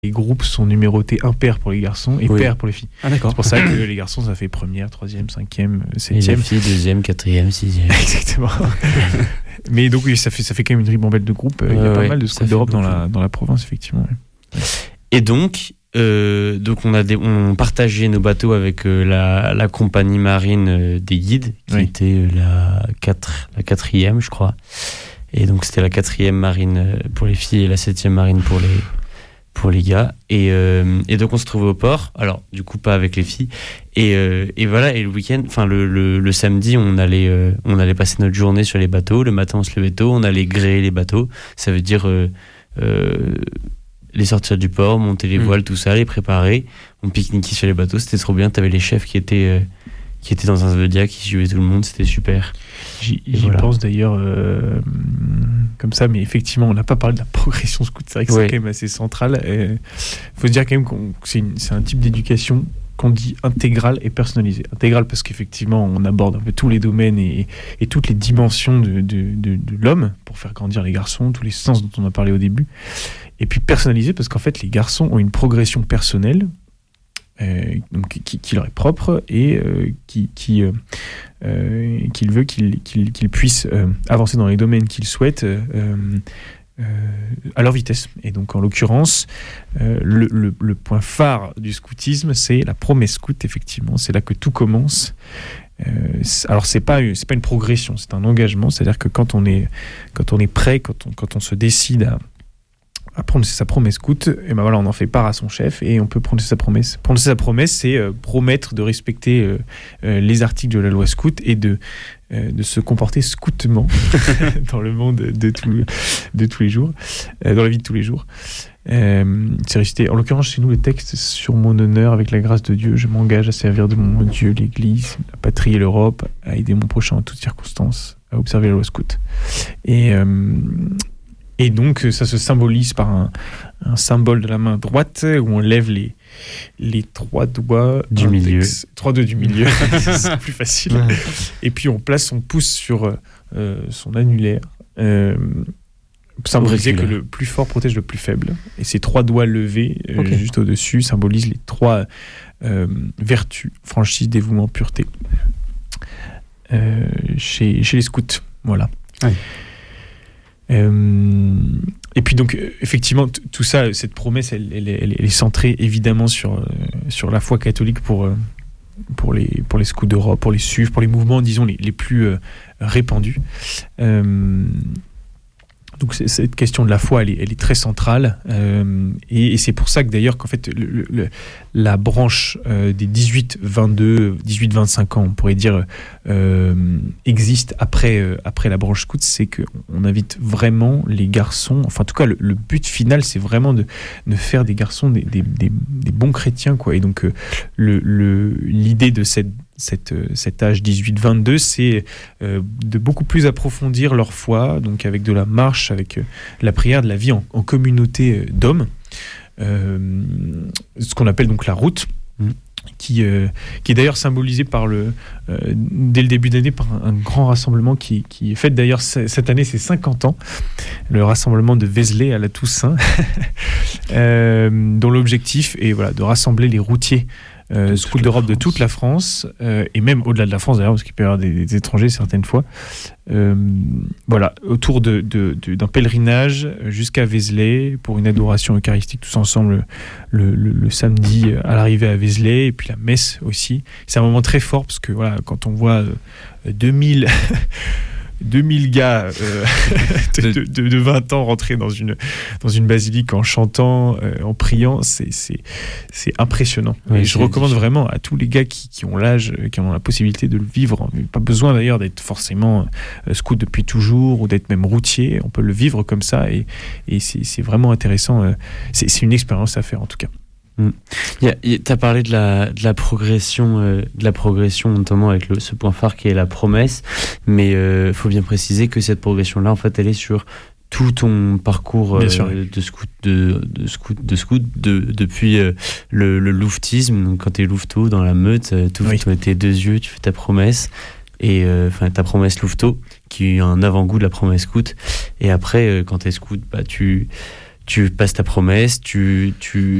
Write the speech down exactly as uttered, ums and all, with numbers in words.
les groupes sont numérotés impair pour les garçons et oui. pair pour les filles. Ah, d'accord. C'est pour ça que les garçons, ça fait première, troisième, cinquième, septième. Et les filles, deuxième, quatrième, sixième. Exactement. Mais donc oui, ça fait, ça fait quand même une ribambelle de groupes. Il y a euh, pas ouais, mal de scouts d'Europe dans la, dans la province, effectivement. Ouais. Et donc, euh, donc on, a des, on partageait nos bateaux avec euh, la, la compagnie marine euh, des guides, qui oui. était euh, la, quatre, la quatrième, je crois. Et donc c'était la quatrième marine euh, pour les filles et la septième marine pour les... pour les gars et, euh, et donc on se trouvait au port, alors du coup pas avec les filles et, euh, et voilà, et le week-end, enfin le, le, le samedi on allait, euh, on allait passer notre journée sur les bateaux, le matin on se levait tôt, on allait gréer les bateaux, ça veut dire euh, euh, les sortir du port, monter les voiles, mmh. tout ça, les préparer, on pique-niquait sur les bateaux, c'était trop bien, t'avais les chefs qui étaient, euh, qui étaient dans un Zodiac, qui suivaient tout le monde, c'était super. J'y, j'y voilà. pense d'ailleurs euh, comme ça, mais effectivement, on n'a pas parlé de la progression scout. C'est vrai que ouais. c'est quand même assez central. Il faut se dire quand même que c'est, une, c'est un type d'éducation qu'on dit intégrale et personnalisée. Intégrale parce qu'effectivement, on aborde un peu tous les domaines et, et toutes les dimensions de, de, de, de l'homme pour faire grandir les garçons, tous les sens dont on a parlé au début. Et puis personnalisée parce qu'en fait, les garçons ont une progression personnelle Euh, donc, qui, qui leur est propre et euh, qui, qui, euh, euh, qu'il veut qu'ils, qu'ils, qu'ils puissent euh, avancer dans les domaines qu'ils souhaitent euh, euh, à leur vitesse. Et donc, en l'occurrence, euh, le, le, le point phare du scoutisme, c'est la promesse scout, effectivement. C'est là que tout commence. Euh, c'est, alors, c'est pas, c'est pas une progression, c'est un engagement. C'est-à-dire que quand on est, quand on est prêt, quand on, quand on se décide à à prononcer sa promesse scout, et ben voilà, on en fait part à son chef et on peut prononcer sa promesse. Prononcer sa promesse, c'est euh, promettre de respecter euh, euh, les articles de la loi scout et de, euh, de se comporter scoutement dans le monde de, tout, de tous les jours, euh, dans la vie de tous les jours. Euh, c'est récité, en l'occurrence chez nous, le texte sur mon honneur, avec la grâce de Dieu, je m'engage à servir de mon Dieu, l'Église, la patrie et l'Europe, à aider mon prochain en toutes circonstances, à observer la loi scout. Et euh, Et donc, ça se symbolise par un, un symbole de la main droite où on lève les, les trois doigts du index, milieu. Trois doigts du milieu, c'est plus facile. Ouais. Et puis, on place son pouce sur euh, son annulaire, euh, pour symboliser que le plus fort protège le plus faible. Et ces trois doigts levés, euh, okay. juste au-dessus, symbolisent les trois euh, vertus, franchise, dévouement, pureté, euh, chez, chez les scouts. Voilà. Ouais. Euh, et puis donc effectivement t- tout ça, cette promesse elle, elle, elle, elle est centrée évidemment sur, euh, sur la foi catholique pour, euh, pour, les, pour les scouts d'Europe, pour les S U F, pour les mouvements disons les, les plus euh, répandus. Euh, donc c'est, cette question de la foi elle est, elle est très centrale euh, et, et c'est pour ça que d'ailleurs qu'en fait le, le, la branche euh, des dix-huit vingt-deux, dix-huit vingt-cinq ans on pourrait dire euh, existe après, euh, après la branche scout, c'est qu'on invite vraiment les garçons, enfin en tout cas le, le but final c'est vraiment de, de faire des garçons des, des, des, des bons chrétiens quoi. Et donc euh, le, le, l'idée de cette Cette, cet âge dix-huit vingt-deux, c'est euh, de beaucoup plus approfondir leur foi, donc avec de la marche, avec euh, la prière, de la vie en, en communauté euh, d'hommes, euh, ce qu'on appelle donc la route, mmh. qui, euh, qui est d'ailleurs symbolisée par le, euh, dès le début d'année par un, un grand rassemblement qui, qui est fait d'ailleurs cette année, c'est cinquante ans, le rassemblement de Vézelay à la Toussaint, euh, dont l'objectif est voilà, de rassembler les routiers Euh, scouts d'Europe de toute la France euh, et même au-delà de la France d'ailleurs parce qu'il peut y avoir des, des étrangers certaines fois euh, voilà, autour de, de, de, d'un pèlerinage jusqu'à Vézelay pour une adoration eucharistique tous ensemble le, le, le samedi à l'arrivée à Vézelay et puis la messe aussi. C'est un moment très fort parce que voilà, quand on voit euh, deux mille deux mille gars euh, de, de, de, de vingt ans rentrer dans une, dans une basilique en chantant, euh, en priant, c'est, c'est, c'est impressionnant. Oui, et je recommande difficile. Vraiment à tous les gars qui, qui ont l'âge, qui ont la possibilité de le vivre, pas besoin d'ailleurs d'être forcément euh, scout depuis toujours ou d'être même routier, on peut le vivre comme ça et, et c'est, c'est vraiment intéressant. Euh, c'est, c'est une expérience à faire en tout cas. Tu as parlé de la, de la progression, euh, de la progression notamment avec le, ce point phare qui est la promesse, mais il euh, faut bien préciser que cette progression-là, en fait, elle est sur tout ton parcours euh, de scout, de, de scout, de scout de, depuis euh, le, le louvetisme. Donc, quand tu es louveteau dans la meute, tu ouvres oui. tes deux yeux, tu fais ta promesse, et enfin euh, ta promesse louveteau, qui est un avant-goût de la promesse scout. Et après, euh, quand tu es scout, bah, tu tu passes ta promesse, tu, tu,